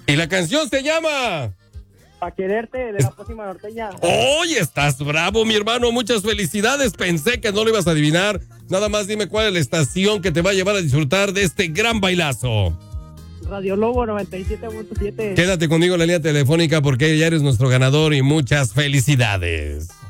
Y la canción se llama... Pa' quererte, de la próxima norteña. ¡Oy! Estás bravo, mi hermano. Muchas felicidades. Pensé que no lo ibas a adivinar. Nada más dime cuál es la estación que te va a llevar a disfrutar de este gran bailazo. Radio Lobo 97.7. Quédate conmigo en la línea telefónica porque ya eres nuestro ganador y muchas felicidades.